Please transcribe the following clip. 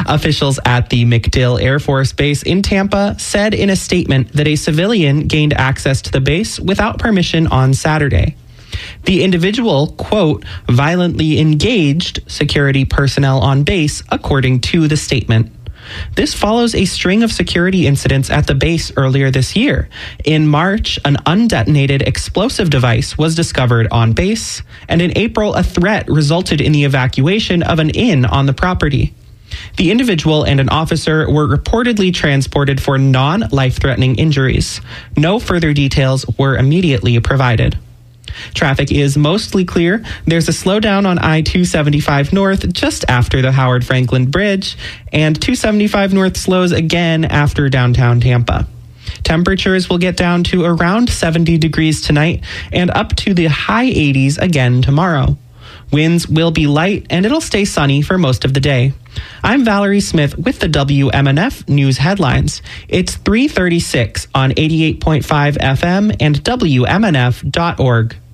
Officials at the MacDill Air Force Base in Tampa said in a statement that a civilian gained access to the base without permission on Saturday. The individual, quote, violently engaged security personnel on base, according to the statement. This follows a string of security incidents at the base earlier this year. In March, an undetonated explosive device was discovered on base, and in April, a threat resulted in the evacuation of an inn on the property. The individual and an officer were reportedly transported for non-life-threatening injuries. No further details were immediately provided. Traffic is mostly clear. There's a slowdown on I-275 North just after the Howard Franklin Bridge, and 275 North slows again after downtown Tampa. Temperatures will get down to around 70 degrees tonight and up to the high 80s again tomorrow. Winds will be light and it'll stay sunny for most of the day. I'm Valerie Smith with the WMNF News Headlines. It's 3:36 on 88.5 FM and WMNF.org.